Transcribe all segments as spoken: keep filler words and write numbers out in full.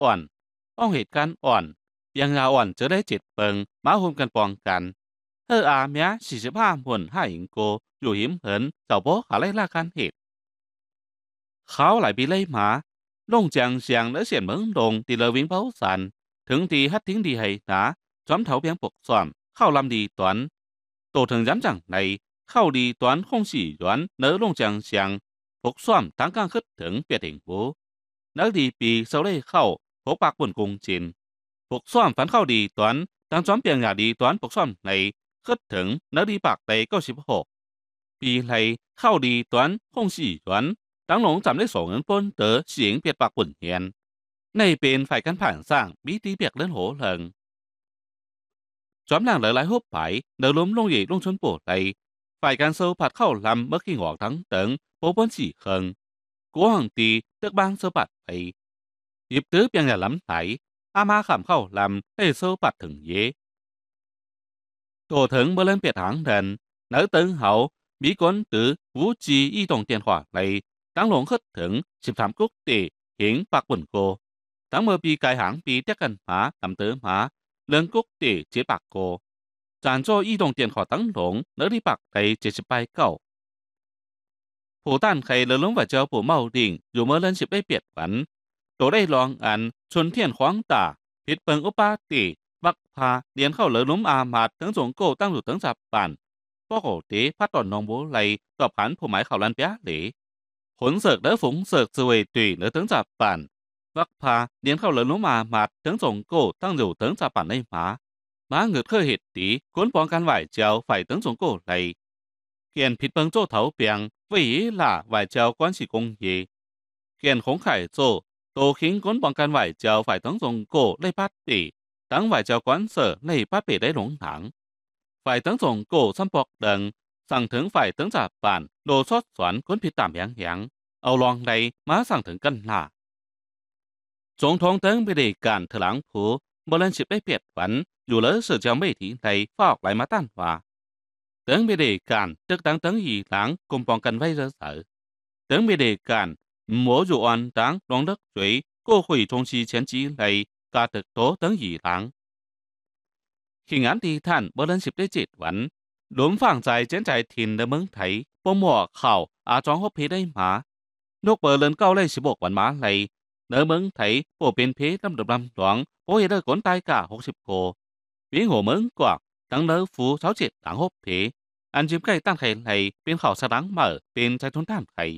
อ่อนอ้องเหตุการณ์อ่อนยังยาอ่อนจะได้เจ็ดเปิงมาหุมกันปองกันเฮออาเมียสี่สิบห้าหมุนห้าหญิงโกอยู่หิมเหินเจ้าโบขาไล่ล่าการเหตุเขาหลายปีไล่หมาลงจังเสียงและเสียนเมืองดงตีเลวิงเผาสันถึงตีฮัดทิ้งดีให้หนาจอมเถาเพียงปกซ้อมเข้าลำดีตวนโตถึงย้ำจังในเข้าดีตวนคงสี่หยวนเนื้อลงจังเสียงปกซ้อมตั้งกลางขึ้นถึงเปียถิงบูเนื้อดีปีเสาเล่เข้าพกปากบนกรุงจีนปกซ้อมฝันเข้าดีตวนตั้งจอมเปียงยาดีตวนปกซ้อมในขึ้นถึงเนื้อดีปากในเก้าสิบหกปีไหลเข้าดีตวนคงสี่หยวนตั้งหลงจำได้สองเงินปนเต๋อเสียงเปียดปากปุ่นเฮียนในเป็นฝ่ายการผ่านสร้างมีตีเปียกเล่นโหเหิงจอมหลังหลายๆฮุบไปเดินล้มลงเหยียลงชนปวดในฝ่ายการเซลผัดเข้าลำเมื่อกี้หอกทั้งเติงโปปนสี่เคิงกัวหังตีเตึกบางเซลปัดไปหยิบตื้อเปียงอย่าล้ำไหลอามาขำเข้าลำให้เซลปัดถึงเย่ตัวถึงเมื่อเล่นเปียดหางเดินเนื้อตึงเขามีก้นตื้อวูจีอีตรงเตียนขวาในตั้งหลงขึ้นถึงสิบสามกุ๊กตีหิงปากปุ่นโกตั้งเมื่อปีกายหางปีเจ๊กันหมาตำเต๋อหมาเรื่องกุ๊กตีเจ๊ปากโกจานโจอีตรงเตียนขอตั้งหลงเนื้อที่ปากในเจ็ดสิบใบเก้าผู้ต้านใครเลือล้มว่าเจ้าปู่เมาดิ่งอยู่เมื่อเล่นสิบได้เปียดฝันตัวได้ลองอันชนเทียนขวางตาผิดเปิงอุปาติบักพาเดียนเข้าเลือล้มอามาดทั้งสงโกตั้งอยู่ทั้งจับปันป้อโกเตพัดตอนนองโบไหลตอบผันผู้หมายเขาลันเปียเหลขนเสกและฝงเสกสวยตุยเหลือทั้งจับปันบักพาเดียนเข้าเลือล้มอามาดทั้งสงโกตั้งอยู่ทั้งจับปันในหมาม้าเงือกเคยเหตุตีก้นปองการไหวเจ้าฝ่ายทั้งสงโกไหลเกียนผิดเปิงโจเถาเปียงวิล่าไหวเจ้าก้อนสีกงเยเกียนของไข่โจโตคิงก้นปองการไหวเจ้าฝ่ายทั้งสงโกได้พัดตีตั้งไหวเจ้าก้อนเสอในพัดเปได้หลงถังฝ่ายทั้งสงโกซ้ำปอกเดิงสั่งถึงฝ่ายทั้งจับปันโดซอดสวนก้นผิดตามอย่างอย่างเอาลองใดมาสั่งถึงกันหน้าจงทองเติงไปได้การถลังผูบริเวณสิบได้เปียดฝันอยู่เลยสื่อเจ้าไม่ถีในฟอกไหลมาต้านว่าเติงไปได้การตึกตั้งเติงหยีหลังกลมปองกันไว้เสือเสือเติงไปได้การหมัวอยู่อ่อนตั้งลองดักจุยก็คุยทงชีเฉียนจีในกาตึกโตเติงหยีหลังขิงอันที่ท่านบริเวณสิบได้เจ็ดวันหลุมฝั่งใจเจนใจถิ่นในเมืองไทยปมหัวเข่าอาจองฮบเพได้หมานกเบอร์เลินเก้าไล่สิบกวันมาไหลเนื้อเมืองไทยโปเป็นเพลำดับลำหลวงโปเฮเดอร์กนตายกะหกสิบโกวิ่งหัวเมืองกว่าตั้งเนื้อฟูเช้าเจ็ดหลังฮบเพอันจิ้มใกล้ตั้งไข่ไหลเป็นข่าวสดังเหม่อเป็นใจทุนท่านไข่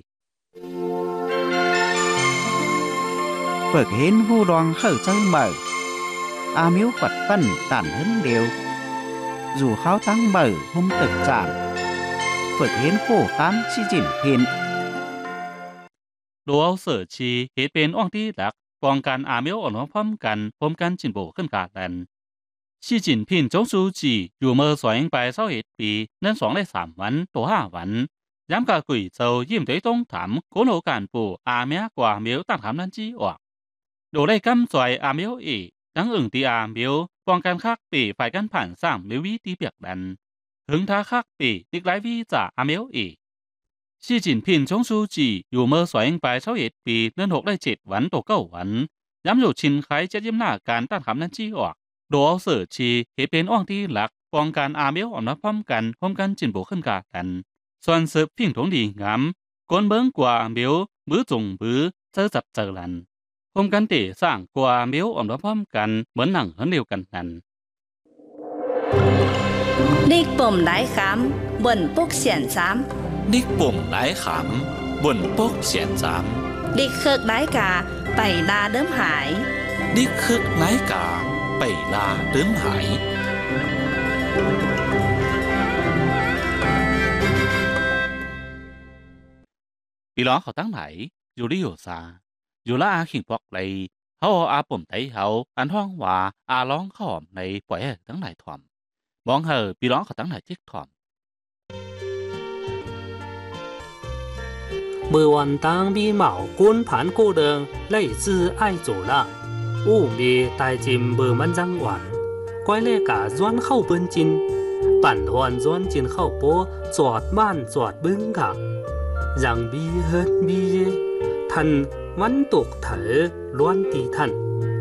เปิดเห็นหูรองเข้าเจ้าเหม่ออามิวปัดปั้นตันเห็นเดียวdù kháo tăng mở hôm thực trạng phật hiến khổ khám chi chỉnh hiến ดูเอาเสือชีเหตุเป็นอ่องที่หลักป้องกันอาเมียวอ่อนพร้อมกันพร้อมกันจินโบขึ้นกาดันชีจินพินจงซูจีอยู่เมื่อสอยไปเศร้าเหตุปีนั่นสองได้สามวันตัวห้าวันย้ำกะกุยเจ้ายิ้มใจต้องถามโกนโหการปูอาเมียกว่าเมียวตั้งคำนั้นจี้ออกดูได้กำสอยอาเมียวอีดังอึ่งตีอาเมียวป้องกันคักปีฝ่ายกันผ่านสร้างเมวีตีเปียกดันถึงท้าคักปีดิกไลวีจ่าอาเมียวอีชีจินพินชงซูจีอยู่เมื่อสอยไปเช้าเอ็ดปีเดือนหกได้เจ็ดวันตัวเก้าวันย้ำอยู่ชินไขจะยิ้มหน้าการต้านคำนั้นจี้ออกโดเอาเสือชีเหตุเป็นอ่องที่หลักป้องกันอาเมียวอ่อนมาพร้อมกันพร้อมกันจินโบขึ้นกากันส่วนสืบพิงถงดีงามก้นเบิ้งกว่าเมียวมือจงมือเจอจับเจอลันพร้อมกันเตะสร้างกว่าเมียวอ่อนมาพร้อมกันเหมือนหนังเดียวกันนั้นนิกปุ่มหลายคำบนปุกเสียนซ้ำนิกปุ่มหลายคำบนปุกเสียนซ้ำนิกเคิกหลายกาไปลาเดิมหายนิกเคิกหลายกาไปลาเดิมหายพี่น้องเขาตั้งไหนอยู่ที่อยู่ซาอยู่ละอาขิงปอกเลยเขาอาปุ่มไตเขาอันห้องว่าอาร้องขอมในปล่อยตั้งไหนถ่อมมองเหอพี่น้องเขาตั้งไหนจิกถ่อมเมื่อวันตั้งมีเหมาก้นผ่านกูเดิงไล่จื้อไอ้โจละอู้มีตายจิมเบอร์มันจังหวานก้อยเล่กาย้อนเข้าเปิ้นจินปั่นหอนย้อนจินเข้าโปจอดบ้านจอดบึ้งกะยังบีเฮิดบีเยทันวันตกเถอล้วนตีทัน